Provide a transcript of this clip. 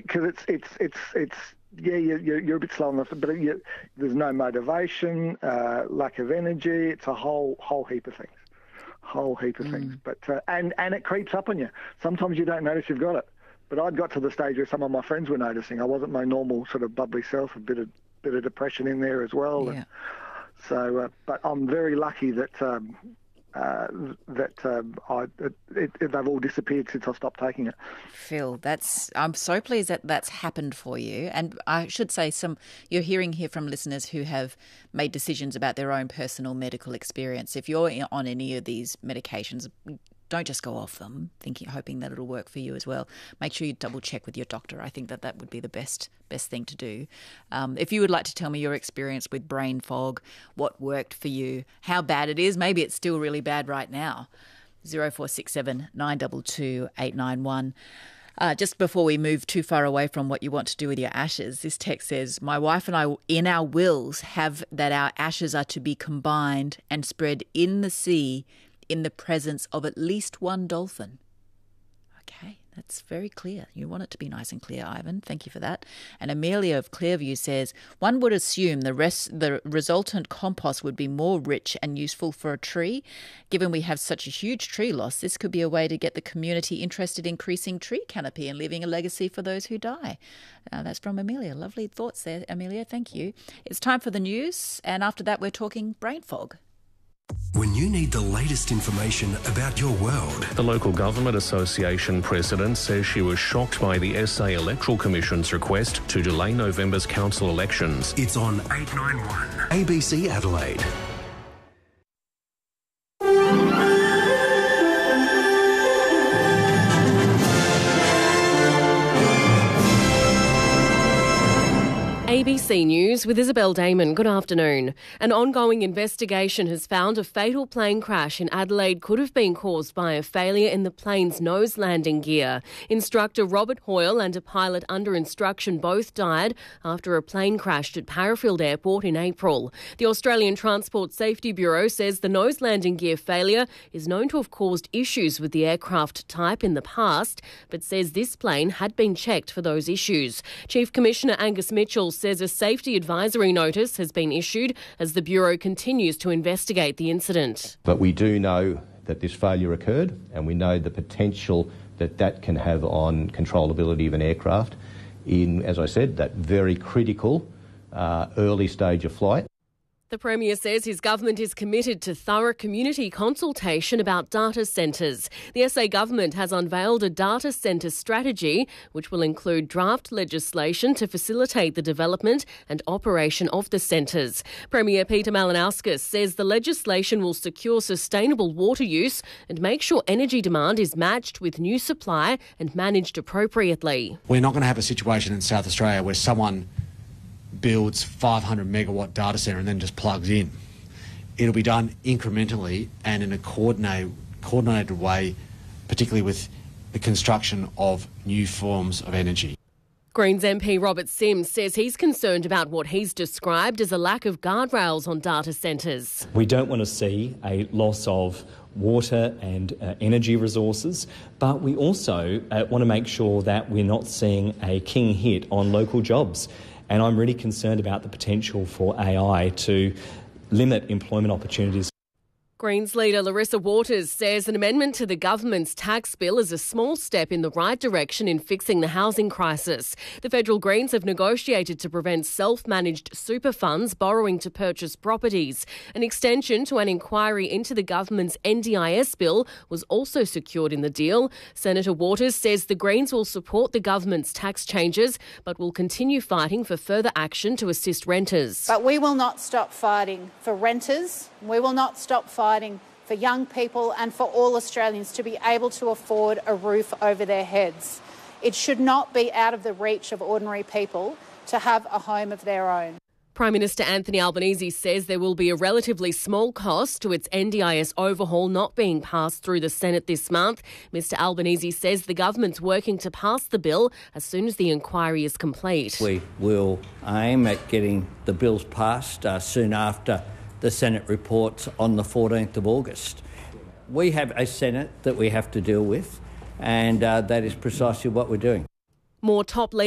because it's yeah, you're a bit slow on the, but there's no motivation, lack of energy. It's a whole heap of things. But and it creeps up on you. Sometimes you don't notice you've got it. But I'd got to the stage where some of my friends were noticing I wasn't my normal sort of bubbly self. A bit of depression in there as well. Yeah. And so, but I'm very lucky that they've all disappeared since I stopped taking it. Phil, I'm so pleased that that's happened for you. And I should say you're hearing here from listeners who have made decisions about their own personal medical experience. If you're on any of these medications, don't just go off them, hoping that it'll work for you as well. Make sure you double check with your doctor. I think that would be the best thing to do. If you would like to tell me your experience with brain fog, what worked for you, how bad it is, maybe it's still really bad right now. 0467 922 891. Just before we move too far away from what you want to do with your ashes, this text says, my wife and I in our wills have that our ashes are to be combined and spread in the sea in the presence of at least one dolphin. Okay, that's very clear. You want it to be nice and clear, Ivan. Thank you for that. And Amelia of Clearview says, one would assume the resultant compost would be more rich and useful for a tree. Given we have such a huge tree loss, this could be a way to get the community interested in increasing tree canopy and leaving a legacy for those who die. That's from Amelia. Lovely thoughts there, Amelia. Thank you. It's time for the news. And after that, we're talking brain fog. When you need the latest information about your world. The Local Government Association president says she was shocked by the SA Electoral Commission's request to delay November's council elections. It's on 891 ABC Adelaide. ABC News with Isabel Damon. Good afternoon. An ongoing investigation has found a fatal plane crash in Adelaide could have been caused by a failure in the plane's nose landing gear. Instructor Robert Hoyle and a pilot under instruction both died after a plane crashed at Parafield Airport in April. The Australian Transport Safety Bureau says the nose landing gear failure is known to have caused issues with the aircraft type in the past, but says this plane had been checked for those issues. Chief Commissioner Angus Mitchell says a safety advisory notice has been issued as the Bureau continues to investigate the incident. But we do know that this failure occurred, and we know the potential that can have on controllability of an aircraft in, as I said, that very critical early stage of flight. The Premier says his government is committed to thorough community consultation about data centres. The SA government has unveiled a data centre strategy which will include draft legislation to facilitate the development and operation of the centres. Premier Peter Malinauskas says the legislation will secure sustainable water use and make sure energy demand is matched with new supply and managed appropriately. We're not going to have a situation in South Australia where someone builds 500 megawatt data centre and then just plugs in. It'll be done incrementally and in a coordinated way, particularly with the construction of new forms of energy. Greens MP Robert Sims says he's concerned about what he's described as a lack of guardrails on data centres. We don't want to see a loss of water and energy resources, but we also want to make sure that we're not seeing a king hit on local jobs. And I'm really concerned about the potential for AI to limit employment opportunities. Greens leader Larissa Waters says an amendment to the government's tax bill is a small step in the right direction in fixing the housing crisis. The federal Greens have negotiated to prevent self-managed super funds borrowing to purchase properties. An extension to an inquiry into the government's NDIS bill was also secured in the deal. Senator Waters says the Greens will support the government's tax changes but will continue fighting for further action to assist renters. But we will not stop fighting for renters. We will not stop fighting for young people and for all Australians to be able to afford a roof over their heads. It should not be out of the reach of ordinary people to have a home of their own. Prime Minister Anthony Albanese says there will be a relatively small cost to its NDIS overhaul not being passed through the Senate this month. Mr Albanese says the government's working to pass the bill as soon as the inquiry is complete. We will aim at getting the bills passed soon after the Senate reports on the 14th of August. We have a Senate that we have to deal with, and that is precisely what we're doing. More top